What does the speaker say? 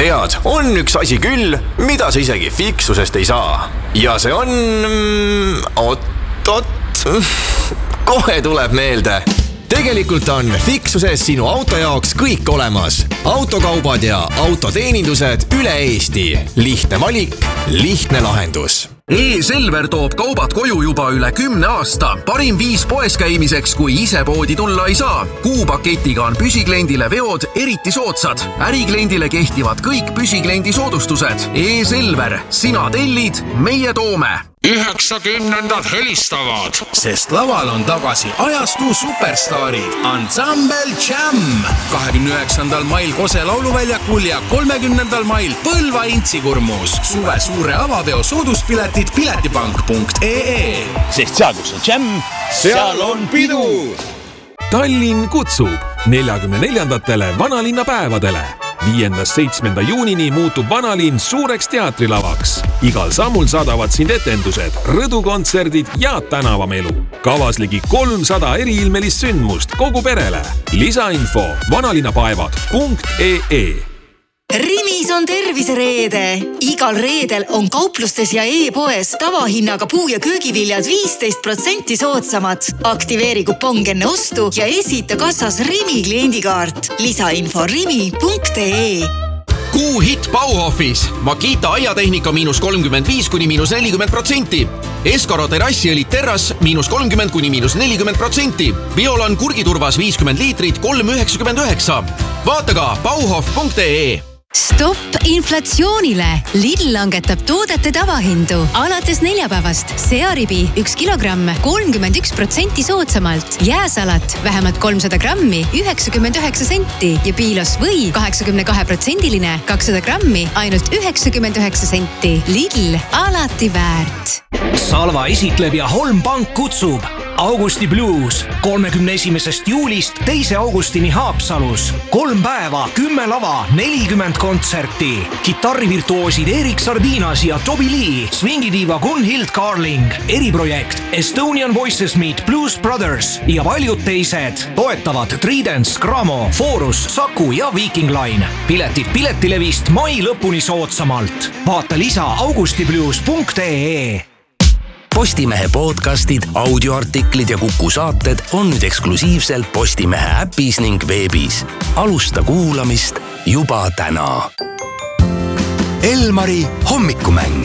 Tead, on üks asi küll, mida sa isegi fiksusest ei saa. Ja see on... kohe tuleb meelde. Tegelikult on fiksuses sinu auto jaoks kõik olemas. Autokaubad ja autoteenindused üle Eesti. Lihtne valik, lihtne lahendus. E-Selver toob kaubad koju juba üle 10 aasta. Parim viis poes käimiseks, kui ise poodi tulla ei saa. Kuupaketiga on püsikliendile veod eriti soodsad. Ärikliendile kehtivad kõik püsikliendi soodustused. E-Selver, sina tellid, meie toome. 90 helistavad, sest laval on tagasi ajastu superstaarid Ensemble Jam 29. mail Kose lauluväljakul ja 30. mail Põlva Intsikurmus. Suve suure avapeo sooduspiletid piletipank.ee. Sest seal, kus on Jam, seal on pidu. Tallinn kutsub 44. vanalinnapäevadele. 5.–7. juunini muutub vanalinn suureks teatrilavaks. Igal sammul saadavad sind etendused, rõdukontserdid ja tänavamelu. Kavas ligi 300 eriilmelist sündmust kogu perele. Lisainfo vanalinnapäevad.ee. Rimis on tervisereede. Igal reedel on kauplustes ja e-poes tavahinnaga puu- ja köögiviljad 15% soodsamad. Aktiveeri kupong enne ostu ja esita kassas Rimi kliendikaart. Lisainfo rimi.ee. Kuu hitt Bauhofis. Makita aiatehnika -35 kuni -40%. Eskaro terrassielit terras -30 kuni -40%. Biolan kurgiturvas 50 liitrit 3,99. Vaata ka bauhof.ee. Stopp inflatsioonile! Lidl langetab toodete tavahindu. Alates neljapäevast searibi 1 kilogramm 31% soodsamalt. Jääsalat vähemalt 300 grammi 99 senti ja piilos või 82% 200 grammi ainult 99 senti. Lidl, alati väärt. Salva esitleb ja Holm Pank kutsub. Augusti Blues 31. juulist 2. augustini Haapsalus. 3 päeva, 10 lava, 40 kontserti. Kitarrivirtuoosid Erik Sardinas ja Toby Lee, swingidiiva Gunhild Carling, eriprojekt Estonian Voices Meet Blues Brothers ja paljud teised. Toetavad Tridents, Gramo, Forus, Saku ja Viking Line. Piletid Piletilevist mai lõpuni soodsamalt. Vaata lisa augustiblues.ee. Postimehe podcastid, audioartiklid ja Kuku saated on nüüd eksklusiivselt Postimehe äpis ning veebis. Alusta kuulamist juba täna. Elmari hommikumäng.